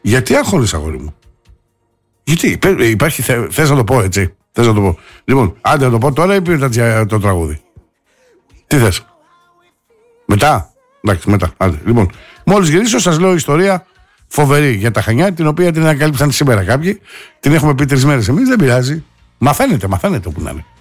Γιατί αγχώνεις, αγόρι μου? Γιατί υπάρχει, θες να το πω έτσι? Θες να το πω? Λοιπόν, άντε να το πω τώρα ή πήρε το τραγούδι? Τι θες? Μετά? Εντάξει, μετά. Άντε. Λοιπόν, μόλις γυρίσω σας λέω ιστορία φοβερή για τα Χανιά, την οποία την ανακάλυψαν σήμερα κάποιοι. Την έχουμε πει 3 μέρες εμείς, δεν πειράζει. Μαθαίνετε όπου να είναι.